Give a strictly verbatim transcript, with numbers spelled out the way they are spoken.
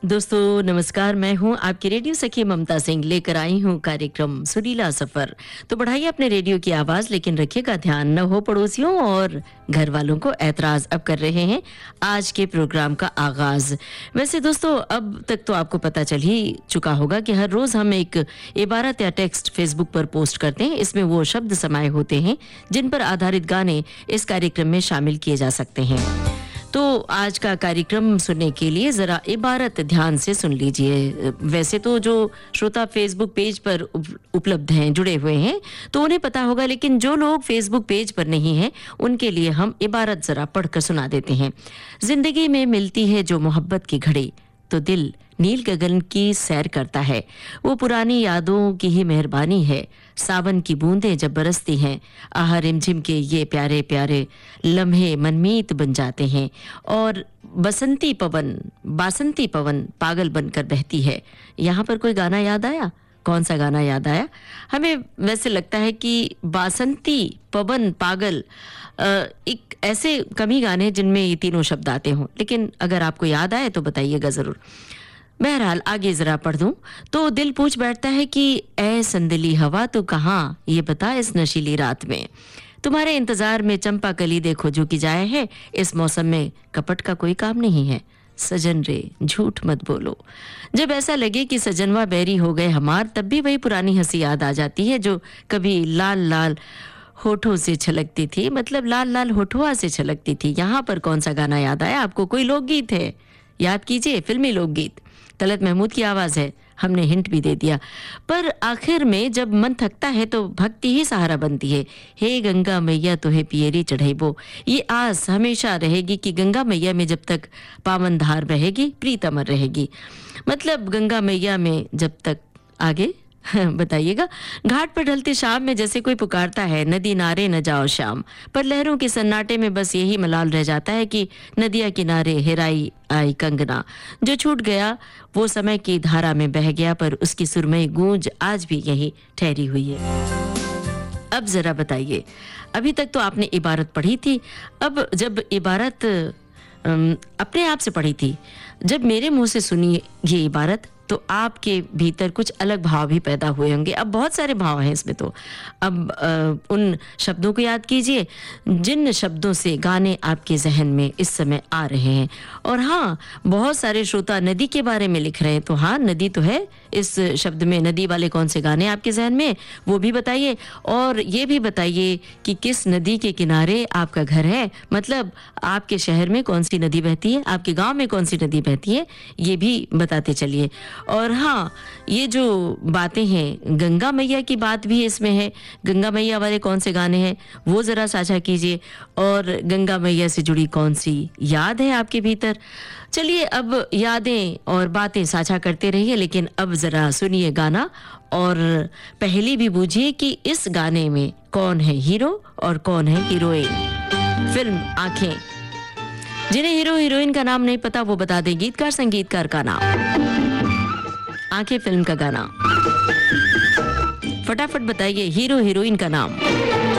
दोस्तों नमस्कार, मैं हूं आपकी रेडियो सखी ममता सिंह, लेकर आई हूं कार्यक्रम सुरीला सफर। तो बढ़ाइए अपने रेडियो की आवाज, लेकिन रखिएगा ध्यान न हो पड़ोसियों और घर वालों को ऐतराज। अब कर रहे हैं आज के प्रोग्राम का आगाज। वैसे दोस्तों अब तक तो आपको पता चल ही चुका होगा कि हर रोज हम एक इबारत या टेक्स्ट फेसबुक पर पोस्ट करते हैं। इसमें वो शब्द समाये होते हैं जिन पर आधारित गाने इस कार्यक्रम में शामिल किए जा सकते हैं। तो आज का कार्यक्रम सुनने के लिए जरा इबारत ध्यान से सुन लीजिए। वैसे तो जो श्रोता फेसबुक पेज पर उपलब्ध हैं, जुड़े हुए हैं, तो उन्हें पता होगा, लेकिन जो लोग फेसबुक पेज पर नहीं हैं उनके लिए हम इबारत जरा पढ़कर सुना देते हैं। जिंदगी में मिलती है जो मोहब्बत की घड़ी, तो दिल नील गगन की सैर करता है। वो पुरानी यादों की ही मेहरबानी है। सावन की बूंदें जब बरसती हैं, आह रिमझिम के ये प्यारे प्यारे लम्हे मनमीत बन जाते हैं। और बसंती पवन बासंती पवन पागल बनकर बहती है। यहाँ पर कोई गाना याद आया? कौन सा गाना याद आया? हमें वैसे लगता है कि बासंती पवन पागल एक ऐसे कम ही गाने जिनमें ये तीनों शब्द आते हों, लेकिन अगर आपको याद आए तो बताइएगा जरूर। बहरहाल आगे जरा पढ़ दूं तो दिल पूछ बैठता है कि ऐ संदली हवा तू कहाँ, ये बता इस नशीली रात में। तुम्हारे इंतजार में चंपा कली देखो जो कि जाए है। इस मौसम में कपट का कोई काम नहीं है। सजन रे झूठ मत बोलो। जब ऐसा लगे कि सजनवा बैरी हो गए हमार, तब भी वही पुरानी हंसी याद आ जाती है जो कभी लाल लाल होठों से छलकती थी, मतलब लाल लाल होठुआ से छलकती थी। यहाँ पर कौन सा गाना याद आया आपको? कोई लोकगीत है? याद कीजिए, फिल्मी लोकगीत। तलत महमूद की आवाज है, हमने हिंट भी दे दिया। पर आखिर में जब मन थकता है तो भक्ति ही सहारा बनती है। हे गंगा मैया तुहे पियरी चढ़ाइबो, ये आस हमेशा रहेगी कि गंगा मैया में जब तक पावन धार बहेगी प्रीत अमर रहेगी। मतलब गंगा मैया में जब तक आगे बताइएगा। घाट पर ढलते शाम में जैसे कोई पुकारता है, नदी नारे न जाओ शाम, पर लहरों के सन्नाटे में बस यही मलाल रह जाता है कि नदिया किनारे हेराई आई कंगना। जो छूट गया वो समय की धारा में बह गया, पर उसकी सुरमई गूंज आज भी यही ठहरी हुई है। अब जरा बताइए, अभी तक तो आपने इबारत पढ़ी थी, अब जब इबारत अपने आप से पढ़ी थी, जब मेरे मुंह से सुनी ये इबारत तो आपके भीतर कुछ अलग भाव भी पैदा हुए होंगे। अब बहुत सारे भाव हैं इसमें, तो अब आ, उन शब्दों को याद कीजिए जिन शब्दों से गाने आपके जहन में इस समय आ रहे हैं। और हाँ, बहुत सारे श्रोता नदी के बारे में लिख रहे हैं, तो हाँ नदी तो है इस शब्द में। नदी वाले कौन से गाने आपके जहन में, वो भी बताइए। और ये भी बताइए कि किस नदी के किनारे आपका घर है, मतलब आपके शहर में कौन सी नदी बहती है, आपके गाँव में कौन सी नदी बहती है, ये भी बताते चलिए। और हाँ, ये जो बातें हैं, गंगा मैया की बात भी इसमें है। गंगा मैया वाले कौन से गाने हैं वो जरा साझा कीजिए, और गंगा मैया से जुड़ी कौन सी याद है आपके भीतर। चलिए अब यादें और बातें साझा करते रहिए, लेकिन अब जरा सुनिए गाना और पहली भी बूझिए कि इस गाने में कौन है हीरो और कौन है हीरोइन। फिल्म आंखें। जिन्हें हीरो हीरोइन का नाम नहीं पता वो बता दें गीतकार संगीतकार का नाम। आंखें फिल्म का गाना, फटाफट बताइए हीरो हीरोइन का नाम।